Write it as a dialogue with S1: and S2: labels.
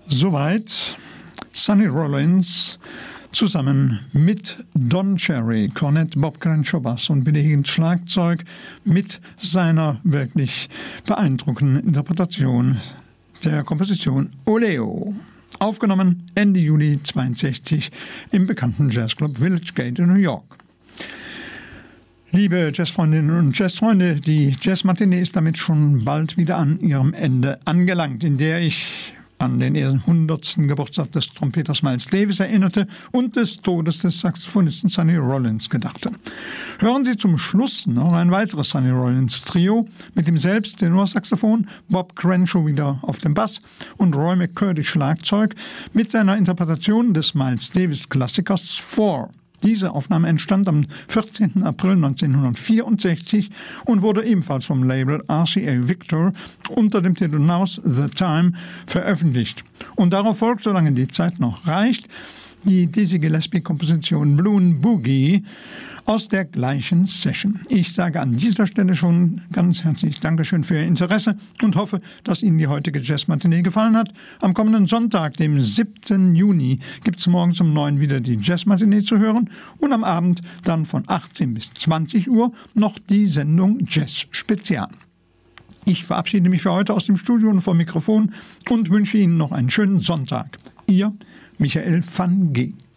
S1: Soweit Sonny Rollins zusammen mit Don Cherry, Cornett, Bob Crenshaw Bass und Billy Higgins Schlagzeug mit seiner wirklich beeindruckenden Interpretation der Komposition Oleo. Aufgenommen Ende Juli 1962 im bekannten Jazzclub Village Gate in New York. Liebe Jazzfreundinnen und Jazzfreunde, die Jazzmatinee ist damit schon bald wieder an ihrem Ende angelangt, in der ich an den 100. Geburtstag des Trompeters Miles Davis erinnerte und des Todes des Saxophonisten Sonny Rollins gedachte. Hören Sie zum Schluss noch ein weiteres Sonny Rollins Trio mit dem selbst Tenorsaxophon, Bob Crenshaw wieder auf dem Bass und Roy McCurdy Schlagzeug mit seiner Interpretation des Miles Davis Klassikers Four. Diese Aufnahme entstand am 14. April 1964 und wurde ebenfalls vom Label RCA Victor unter dem Titel Now's the Time veröffentlicht. Und darauf folgt, solange die Zeit noch reicht, die Dizzy Gillespie-Komposition Balloon Boogie aus der gleichen Session. Ich sage an dieser Stelle schon ganz herzlich Dankeschön für Ihr Interesse und hoffe, dass Ihnen die heutige Jazzmatinee gefallen hat. Am kommenden Sonntag, dem 7. Juni, gibt es morgens um 9 wieder die Jazzmatinee zu hören und am Abend dann von 18 bis 20 Uhr noch die Sendung Jazz Spezial. Ich verabschiede mich für heute aus dem Studio und vom Mikrofon und wünsche Ihnen noch einen schönen Sonntag. Ihr Michael van G.